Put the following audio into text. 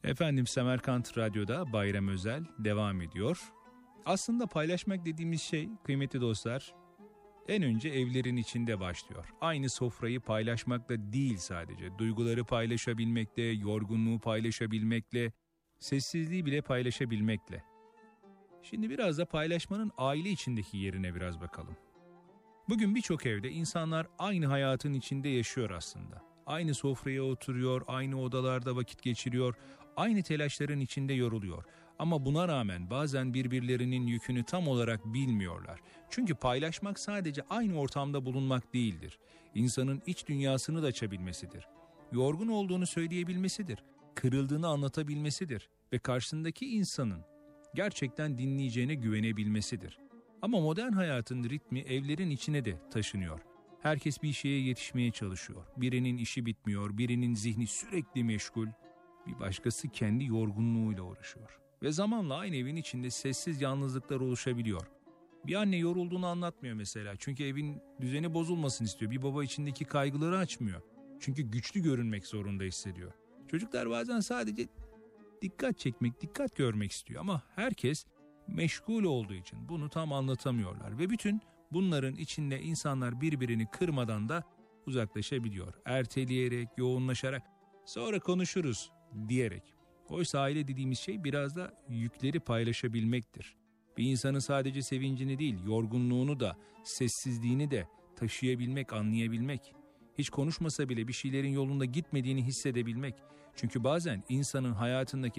Efendim, Semerkant Radyo'da Bayram Özel devam ediyor. Aslında paylaşmak dediğimiz şey kıymetli dostlar, en önce evlerin içinde başlıyor. Aynı sofrayı paylaşmakla değil sadece, duyguları paylaşabilmekle, yorgunluğu paylaşabilmekle, sessizliği bile paylaşabilmekle. Şimdi biraz da paylaşmanın aile içindeki yerine biraz bakalım. Bugün birçok evde insanlar aynı hayatın içinde yaşıyor aslında. Aynı sofraya oturuyor, aynı odalarda vakit geçiriyor, aynı telaşların içinde yoruluyor. Ama buna rağmen bazen birbirlerinin yükünü tam olarak bilmiyorlar. Çünkü paylaşmak sadece aynı ortamda bulunmak değildir. İnsanın iç dünyasını da açabilmesidir. Yorgun olduğunu söyleyebilmesidir. Kırıldığını anlatabilmesidir. Ve karşısındaki insanın gerçekten dinleyeceğine güvenebilmesidir. Ama modern hayatın ritmi evlerin içine de taşınıyor. Herkes bir şeye yetişmeye çalışıyor. Birinin işi bitmiyor, birinin zihni sürekli meşgul. Bir başkası kendi yorgunluğuyla uğraşıyor. Ve zamanla aynı evin içinde sessiz yalnızlıklar oluşabiliyor. Bir anne yorulduğunu anlatmıyor mesela. Çünkü evin düzeni bozulmasını istiyor. Bir baba içindeki kaygıları açmıyor. Çünkü güçlü görünmek zorunda hissediyor. Çocuklar bazen sadece dikkat çekmek, dikkat görmek istiyor. Ama herkes meşgul olduğu için bunu tam anlatamıyorlar. Ve bütün bunların içinde insanlar birbirini kırmadan da uzaklaşabiliyor. Erteleyerek, yoğunlaşarak, sonra konuşuruz diyerek. Oysa aile dediğimiz şey biraz da yükleri paylaşabilmektir. Bir insanın sadece sevincini değil, yorgunluğunu da, sessizliğini de taşıyabilmek, anlayabilmek. Hiç konuşmasa bile bir şeylerin yolunda gitmediğini hissedebilmek. Çünkü bazen insanın hayatındaki